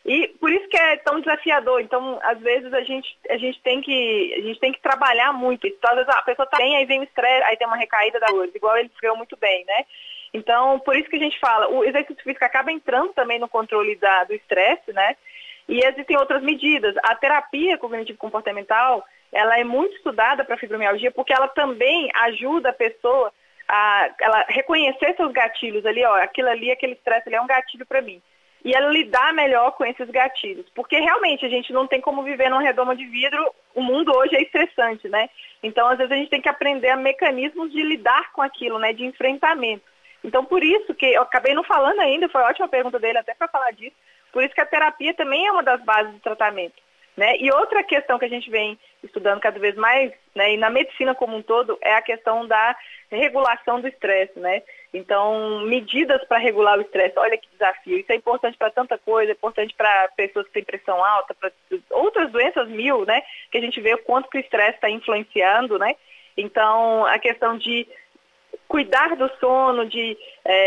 E por isso que é tão desafiador. Então, às vezes, a gente tem que trabalhar muito. Então, às vezes, a pessoa tá bem, aí vem o estresse, aí tem uma recaída da dor, igual ele escreveu muito bem, né? Então, por isso que a gente fala, o exercício físico acaba entrando também no controle do estresse, né? E existem outras medidas. A terapia cognitivo-comportamental, ela é muito estudada para fibromialgia porque ela também ajuda a pessoa a ela reconhecer seus gatilhos ali, ó, aquilo ali, aquele estresse ali é um gatilho para mim. E ela lidar melhor com esses gatilhos. Porque realmente a gente não tem como viver numa redoma de vidro, o mundo hoje é estressante, né? Então, às vezes a gente tem que aprender a mecanismos de lidar com aquilo, né, de enfrentamento. Então, por isso que eu acabei não falando ainda, foi ótima pergunta dele até para falar disso, por isso que a terapia também é uma das bases do tratamento, né? E outra questão que a gente vem estudando cada vez mais, né, e na medicina como um todo, é a questão da regulação do estresse, né? Então, medidas para regular o estresse, olha que desafio. Isso é importante para tanta coisa, é importante para pessoas que têm pressão alta, para outras doenças né, que a gente vê o quanto que o estresse está influenciando, né? Então, a questão de cuidar do sono, de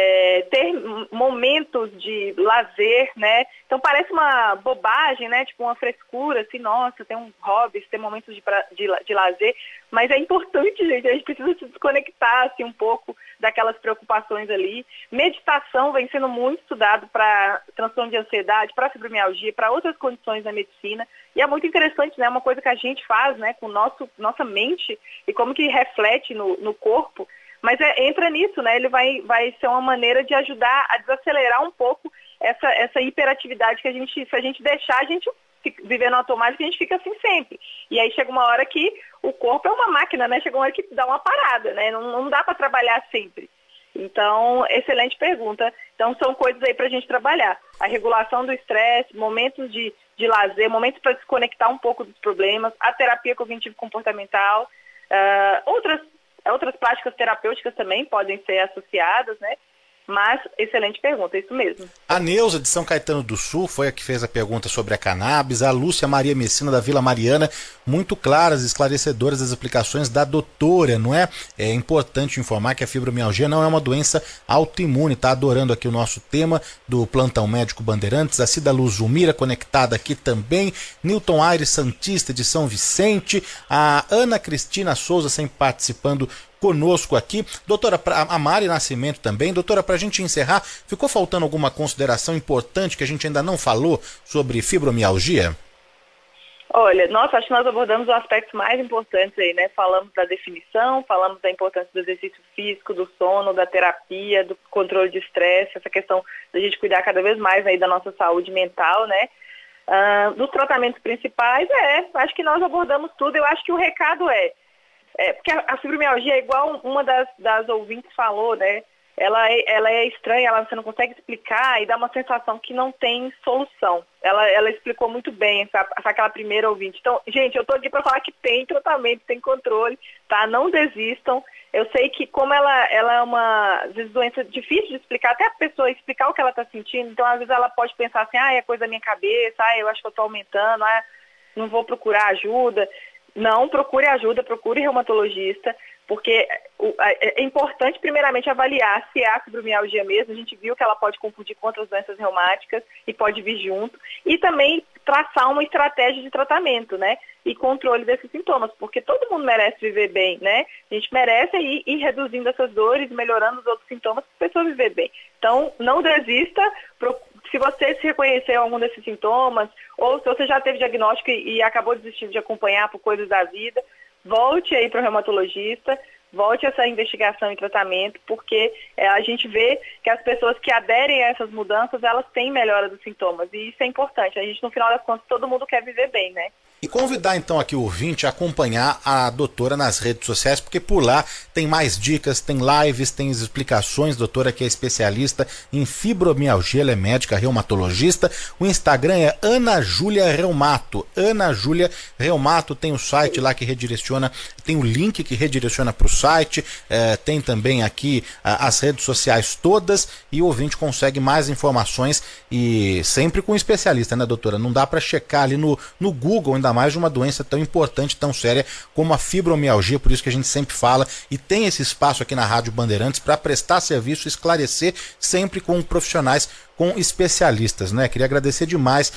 ter momentos de lazer, né? Então parece uma bobagem, né? Tipo uma frescura, assim, nossa, tem um hobby, tem momentos de lazer, mas é importante, gente, a gente precisa se desconectar, assim, um pouco daquelas preocupações ali. Meditação vem sendo muito estudado para transtorno de ansiedade, para fibromialgia, para outras condições da medicina, e é muito interessante, né? Uma coisa que a gente faz, né, com nossa mente e como que reflete no corpo. Mas entra nisso, né? Ele vai ser uma maneira de ajudar a desacelerar um pouco essa hiperatividade que se a gente deixar, a gente viver no automático, a gente fica assim sempre. E aí chega uma hora que o corpo é uma máquina, né? Chega uma hora que dá uma parada, né? Não dá para trabalhar sempre. Então, excelente pergunta. Então, são coisas aí para a gente trabalhar. A regulação do estresse, momentos de lazer, momentos para desconectar um pouco dos problemas, a terapia cognitivo-comportamental, outras práticas terapêuticas também podem ser associadas, né? Mas, excelente pergunta, isso mesmo. A Neuza, de São Caetano do Sul, foi a que fez a pergunta sobre a cannabis. A Lúcia Maria Messina, da Vila Mariana, muito claras, esclarecedoras as explicações da doutora, não é? É importante informar que a fibromialgia não é uma doença autoimune, tá adorando aqui o nosso tema do Plantão Médico Bandeirantes. A Cida Luz Zumira, conectada aqui também. Newton Aires Santista, de São Vicente. A Ana Cristina Souza, sempre participando conosco aqui. Doutora, a Mari Nascimento também. Doutora, para a gente encerrar, ficou faltando alguma consideração importante que a gente ainda não falou sobre fibromialgia? Olha, acho que nós abordamos os aspectos mais importantes aí, né? Falamos da definição, falamos da importância do exercício físico, do sono, da terapia, do controle de estresse, essa questão da gente cuidar cada vez mais aí da nossa saúde mental, né? Dos tratamentos principais, acho que nós abordamos tudo. Eu acho que o recado porque a fibromialgia é igual uma das ouvintes falou, né? Ela é estranha, você não consegue explicar e dá uma sensação que não tem solução. Ela explicou muito bem, aquela primeira ouvinte. Então, gente, eu estou aqui para falar que tem tratamento, tem controle, tá? Não desistam. Eu sei que como ela é às vezes, doença difícil de explicar, até a pessoa explicar o que ela está sentindo, então às vezes ela pode pensar assim, é coisa da minha cabeça, eu acho que eu estou aumentando, não vou procurar ajuda. Não, procure ajuda, procure reumatologista, porque é importante primeiramente avaliar se é a fibromialgia mesmo. A gente viu que ela pode confundir com outras doenças reumáticas e pode vir junto. E também traçar uma estratégia de tratamento, né? E controle desses sintomas, porque todo mundo merece viver bem, né? A gente merece ir reduzindo essas dores, melhorando os outros sintomas para a pessoa viver bem. Então, não desista, se você se reconhecer algum desses sintomas, ou se você já teve diagnóstico e acabou desistindo de acompanhar por coisas da vida, volte aí para o reumatologista, volte a essa investigação e tratamento, porque a gente vê que as pessoas que aderem a essas mudanças, elas têm melhora dos sintomas, e isso é importante. A gente, no final das contas, todo mundo quer viver bem, né? E convidar então aqui o ouvinte a acompanhar a doutora nas redes sociais, porque por lá tem mais dicas, tem lives, tem explicações. Doutora que é especialista em fibromialgia, ela é médica reumatologista. O Instagram é Ana Júlia Reumato. Ana Júlia Reumato, tem o site lá que redireciona, tem o link que redireciona para o site, tem também aqui as redes sociais todas, e o ouvinte consegue mais informações, e sempre com um especialista, né, doutora? Não dá para checar ali no Google, ainda mais de uma doença tão importante, tão séria como a fibromialgia. Por isso que a gente sempre fala e tem esse espaço aqui na Rádio Bandeirantes para prestar serviço, esclarecer, sempre com profissionais, com especialistas, né? Queria agradecer demais